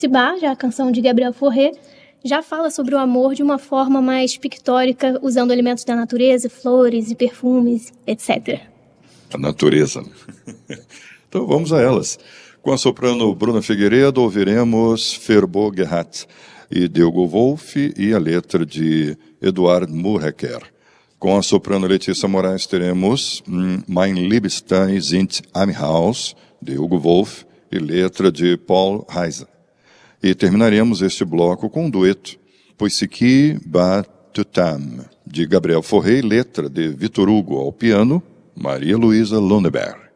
Tibar, já a canção de Gabriel Fauré, já fala sobre o amor de uma forma mais pictórica, usando elementos da natureza, flores e perfumes, etc. A natureza. Então vamos a elas. Com a soprano Bruna Figueiredo, ouviremos Verbo Gehabt, e Diogo Wolff, e a letra de Eduard Murhecker. Com a soprano Letícia Moraes, teremos Mein Liebster sind am Haus, de Hugo Wolff, e letra de Paul Reiser. E terminaremos este bloco com um dueto, Poisiki ba tutam, de Gabriel Fauré, letra de Vitor Hugo, ao piano, Maria Luísa Lundeberg.